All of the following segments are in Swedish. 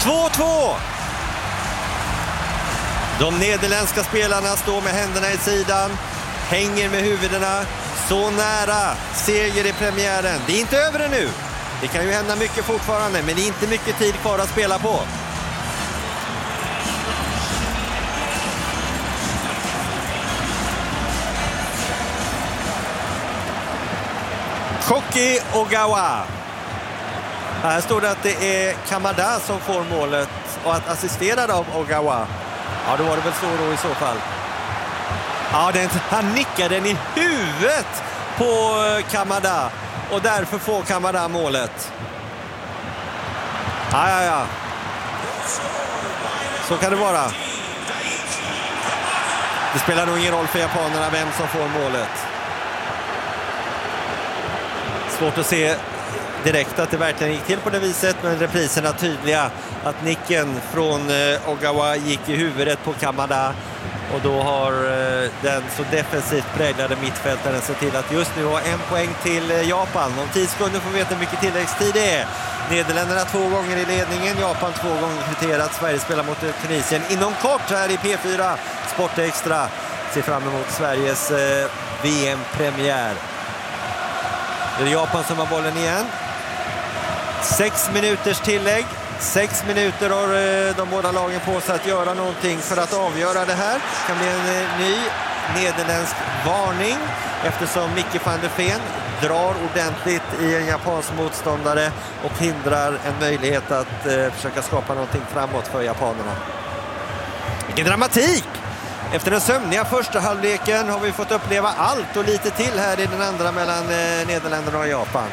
2-2. De nederländska spelarna står med händerna i sidan, hänger med huvudena, så nära seger i premiären. Det är inte över nu. Det kan ju hända mycket fortfarande, men det är inte mycket tid kvar att spela på. Shoki Ogawa. Här står det att det är Kamada som får målet och att assisterad av Ogawa. Ja, då var det väl så då i så fall. Ja, han nickar den i huvudet på Kamada och därför får Kamada målet. Ja. Så kan det vara. Det spelar nog ingen roll för japanerna vem som får målet. Svårt att se direkt att det verkligen gick till på det viset, men repriserna tydliga att nicken från Ogawa gick i huvudet på Kamada, och då har den så defensivt präglade mittfältaren sett till att just nu har 1 poäng till Japan. Om 10 sekunder får vi veta hur mycket tilläggstid det är. Nederländerna 2 gånger i ledningen, Japan 2 gånger kvitterat. Sverige spelar mot Tunisien inom kort här i P4 Sport Extra. Ser fram emot Sveriges VM-premiär. Det är Japan som har bollen igen. 6 minuters tillägg. 6 minuter har de båda lagen på sig att göra någonting för att avgöra det här. Det kan bli en ny nederländsk varning eftersom Micke van der Ven drar ordentligt i en japansk motståndare och hindrar en möjlighet att försöka skapa någonting framåt för japanerna. Vilken dramatik! Efter den sömniga första halvleken har vi fått uppleva allt och lite till här i den andra mellan Nederländerna och Japan.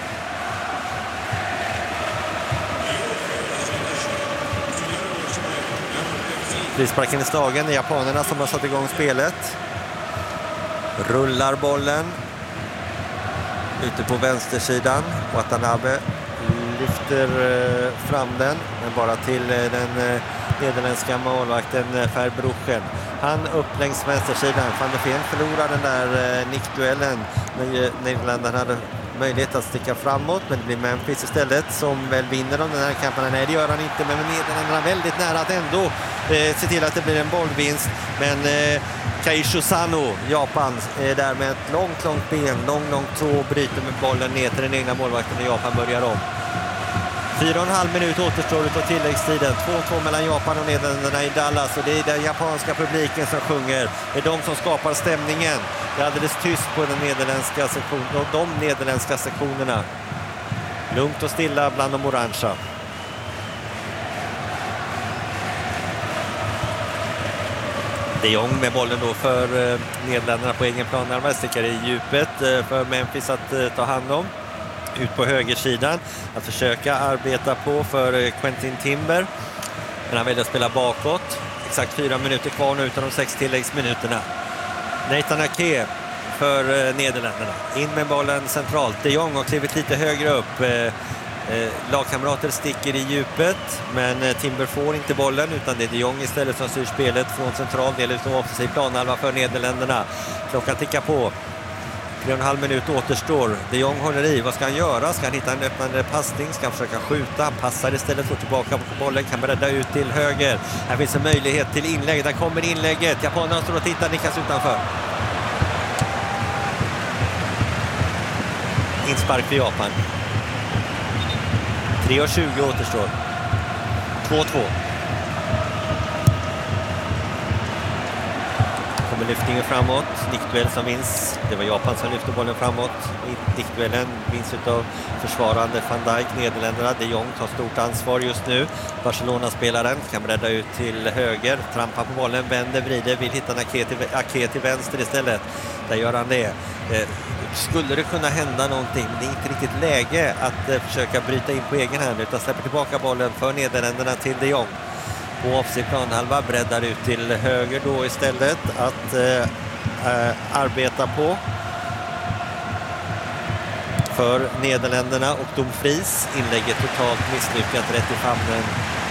Frisparken i slagen, det är japanerna som har satt igång spelet. Rullar bollen ute på vänstersidan. Watanabe lyfter fram den, men bara till den nederländska målvakten Verbruggen. Han upp längs vänstersidan. Van der Ven förlorar den där nickduellen. Nederländerna hade möjlighet att sticka framåt, men det blir Memphis istället som väl vinner den här kampen. Nej, det gör han inte, men Nederländerna är väldigt nära att ändå se till att det blir en bollvinst. Men Keisho Sano, Japan, är där med ett långt ben, långt tå, bryter med bollen ner till den egna målvakten och Japan börjar om. 4,5 minut återstår av tilläggstiden. 2-2 mellan Japan och Nederländerna i Dallas, och det är den japanska publiken som sjunger. Det är de som skapar stämningen. Det är alldeles tyst på den nederländska sektionen och de nederländska sektionerna. Lugnt och stilla bland de orangea. De Jong med bollen då för Nederländerna på egen plan. Närmare stickar i djupet för Memphis att ta hand om. Ut på högersidan att försöka arbeta på för Quentin Timber, men han väljer att spela bakåt. Exakt 4 minuter kvar nu utav de 6 tilläggsminuterna. Nathan Ake för Nederländerna, in med bollen centralt. De Jong har klivit lite högre upp. Lagkamrater sticker i djupet, men Timber får inte bollen, utan det är De Jong istället som styr spelet från central del av offensiv planhalva för Nederländerna. Klockan tickar på. 3,5 minut återstår. De Jong håller i. Vad ska han göra? Ska han hitta en öppnande passning? Ska han försöka skjuta? Han passar istället, får tillbaka på bollen. Kan bredda ut till höger. Här finns en möjlighet till inlägg. Där kommer inlägget. Japanerna står och tittar. Nickas utanför. Inspark för Japan. 3,20 återstår. 2-2. Lyftningen framåt, nickduell som vinns. Det var Japan som lyfte bollen framåt. Nickduellen vinns utav försvarande Van Dijk, Nederländerna. De Jong tar stort ansvar just nu. Barcelona-spelaren kan bredda ut till höger, trampar på bollen, vänder, vrider, vill hitta Ake till vänster istället. Där gör han det. Skulle det kunna hända någonting, men det är inte riktigt läge att försöka bryta in på egen hand, utan släpper tillbaka bollen för Nederländerna till De Jong. På offensiv planhalva, breddar ut till höger då istället att arbeta på för Nederländerna, och Dumfries inlägget totalt misslyckat rätt i famnen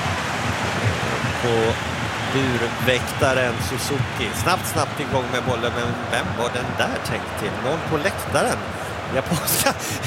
på burväktaren Suzuki. Snabbt igång med bollen, men vem var den där tänkt till? Någon på läktaren.